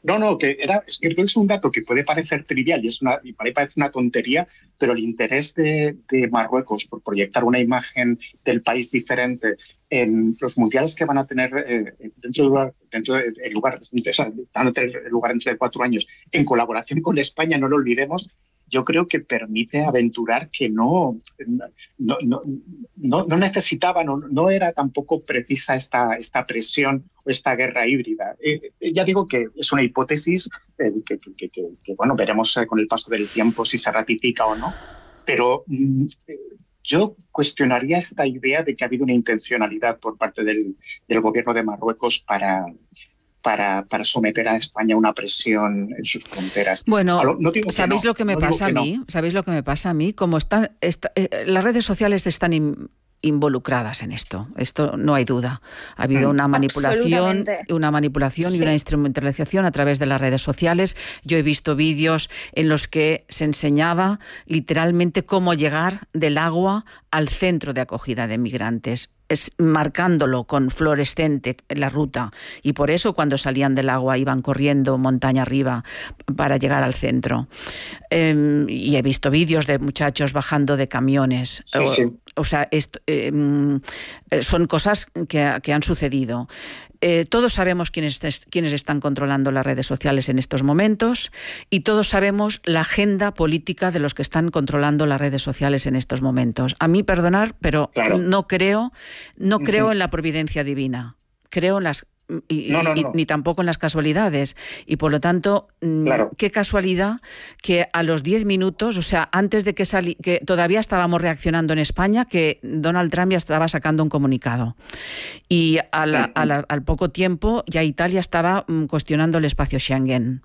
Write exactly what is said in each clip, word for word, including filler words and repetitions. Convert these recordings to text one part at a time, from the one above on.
No, no, que era, es que es un dato que puede parecer trivial y, es una, y puede parecer una tontería, pero el interés de, de Marruecos por proyectar una imagen del país diferente en los mundiales que van a tener eh, dentro de lugar, dentro de, el lugar, o sea, van a tener lugar dentro de cuatro años, en colaboración con España, no lo olvidemos, yo creo que permite aventurar que no, no, no, no, no necesitaba, no, no era tampoco precisa esta, esta presión o esta guerra híbrida. Eh, eh, ya digo que es una hipótesis eh, que, que, que, que, que, bueno, veremos eh, con el paso del tiempo si se ratifica o no, pero mm, eh, yo cuestionaría esta idea de que ha habido una intencionalidad por parte del, del gobierno de Marruecos para... Para, para someter a España a una presión en sus fronteras. Bueno, lo, no digo ¿sabéis no, lo que me no pasa que a mí? No. ¿Sabéis lo que me pasa a mí? Como están, está, eh, las redes sociales están in, involucradas en esto. Esto no hay duda. Ha habido una manipulación, una manipulación sí. y una instrumentalización a través de las redes sociales. Yo he visto vídeos en los que se enseñaba literalmente cómo llegar del agua al centro de acogida de migrantes. Es marcándolo con fluorescente la ruta, y por eso cuando salían del agua iban corriendo montaña arriba para llegar al centro. Eh, y he visto vídeos de muchachos bajando de camiones. Sí, sí. O, o sea, esto, eh, son cosas que, que han sucedido. Eh, todos sabemos quiénes, quiénes están controlando las redes sociales en estos momentos, y todos sabemos la agenda política de los que están controlando las redes sociales en estos momentos. A mí, perdonar, pero claro. no creo, no creo uh-huh. en la providencia divina. Creo en las Y, no, no, no. Y, ni tampoco en las casualidades, y por lo tanto claro. qué casualidad que a los diez minutos, o sea, antes de que salí, que todavía estábamos reaccionando en España, que Donald Trump ya estaba sacando un comunicado, y a la, a la, al poco tiempo ya Italia estaba um, cuestionando el espacio Schengen.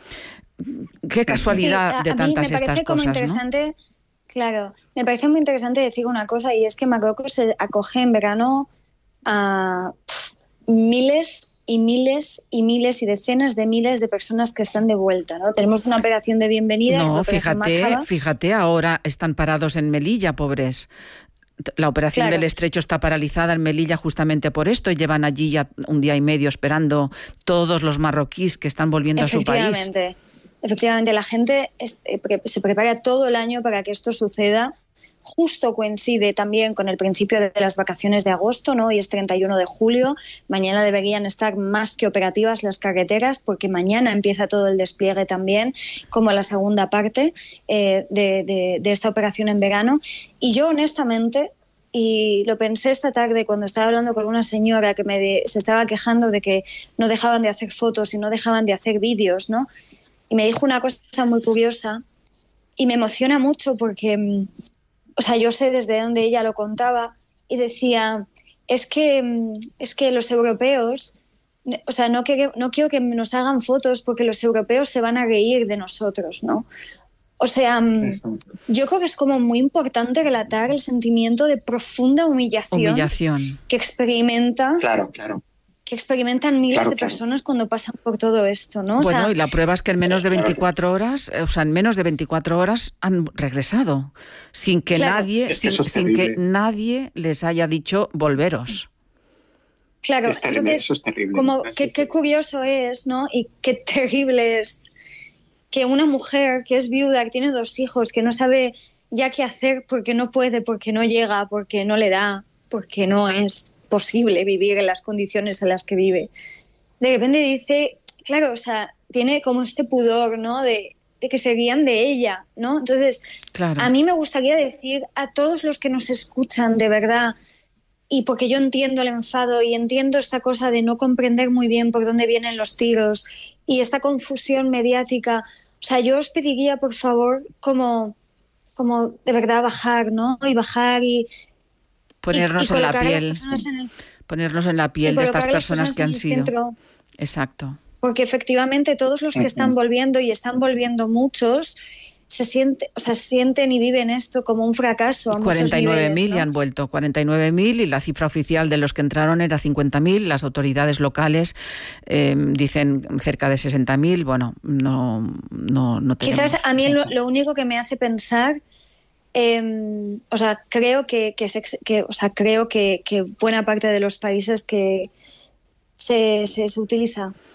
Qué casualidad sí, a, de a tantas mí me estas parece como cosas, interesante, ¿no? Claro, me parece muy interesante decir una cosa, y es que Marruecos se acoge en verano a miles y miles y miles y decenas de miles de personas que están de vuelta, ¿no? Tenemos una operación de bienvenida. No, que es la fíjate, Marjaba. fíjate, ahora están parados en Melilla, pobres. La operación claro. del Estrecho está paralizada en Melilla justamente por esto, y llevan allí ya un día y medio esperando todos los marroquíes que están volviendo a su país. Efectivamente, efectivamente, la gente es, eh, se prepara todo el año para que esto suceda. Justo coincide también con el principio de las vacaciones de agosto, ¿no? Hoy es treinta y uno de julio. Mañana deberían estar más que operativas las carreteras, porque mañana empieza todo el despliegue también, como la segunda parte eh, de, de, de esta operación en verano. Y yo, honestamente, y lo pensé esta tarde cuando estaba hablando con una señora que me de, se estaba quejando de que no dejaban de hacer fotos y no dejaban de hacer vídeos, ¿no? Y me dijo una cosa muy curiosa y me emociona mucho porque... O sea, yo sé desde dónde ella lo contaba, y decía, es que, es que los europeos, o sea, no, que, no quiero que nos hagan fotos porque los europeos se van a reír de nosotros, ¿no? O sea, yo creo que es como muy importante relatar el sentimiento de profunda humillación, humillación. que experimenta... Claro, claro. que experimentan miles claro, de claro. personas cuando pasan por todo esto, ¿no? Bueno, o sea, y la prueba es que en menos de veinticuatro horas, o sea, en menos de veinticuatro horas han regresado, sin que claro. nadie, sin, sin que nadie les haya dicho volveros. Claro, es terrible, entonces, eso es terrible. como es qué, qué curioso es, ¿no? Y qué terrible es que una mujer que es viuda, que tiene dos hijos, que no sabe ya qué hacer porque no puede, porque no llega, porque no le da, porque no es posible vivir en las condiciones en las que vive. De repente dice, claro, o sea, tiene como este pudor, ¿no? De, de que se guían de ella, ¿no? Entonces, claro. A mí me gustaría decir a todos los que nos escuchan, de verdad, y porque yo entiendo el enfado y entiendo esta cosa de no comprender muy bien por dónde vienen los tiros y esta confusión mediática, o sea, yo os pediría, por favor, como, como de verdad bajar, ¿no? Y bajar y ponernos y, y en la piel, en el, ponernos en la piel de estas personas, personas que han sido. Centro, exacto. Porque efectivamente todos los que están volviendo, y están volviendo muchos, se siente, o sea, sienten y viven esto como un fracaso a cuarenta y nueve mil, ¿no? Y han vuelto cuarenta y nueve mil, y la cifra oficial de los que entraron era cincuenta mil. Las autoridades locales eh, dicen cerca de sesenta mil. Bueno, no, no, no tenemos. Quizás a mí lo, lo único que me hace pensar... Eh, o sea, creo que, que, se, que, o sea, creo que, que buena parte de los países que se, se, se utiliza